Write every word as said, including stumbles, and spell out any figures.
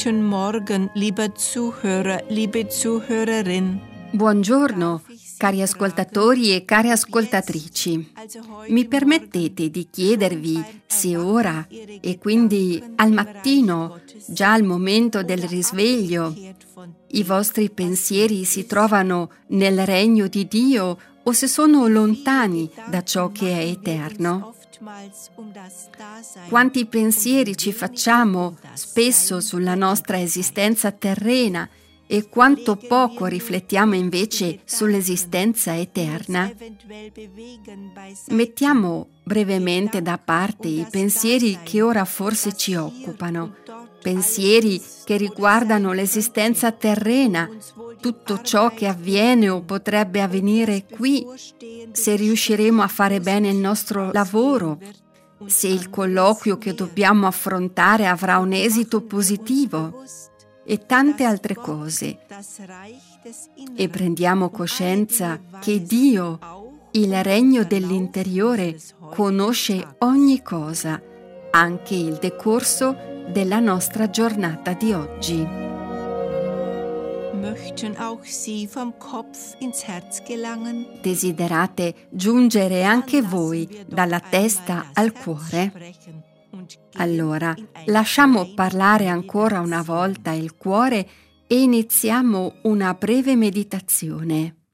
Guten Morgen, lieber Zuhörer, liebe Zuhörerin. Buongiorno, cari ascoltatori e care ascoltatrici. Mi permettete di chiedervi se ora, e quindi al mattino, già al momento del risveglio, i vostri pensieri si trovano nel regno di Dio o se sono lontani da ciò che è eterno? Quanti pensieri ci facciamo spesso sulla nostra esistenza terrena e quanto poco riflettiamo invece sull'esistenza eterna? Mettiamo brevemente da parte i pensieri che ora forse ci occupano, pensieri che riguardano l'esistenza terrena, tutto ciò che avviene o potrebbe avvenire qui, se riusciremo a fare bene il nostro lavoro, se il colloquio che dobbiamo affrontare avrà un esito positivo e tante altre cose. E prendiamo coscienza che Dio, il regno dell'interiore, conosce ogni cosa, anche il decorso della nostra giornata di oggi. Desiderate giungere anche voi dalla testa al cuore? Allora, lasciamo parlare ancora una volta il cuore e iniziamo una breve meditazione.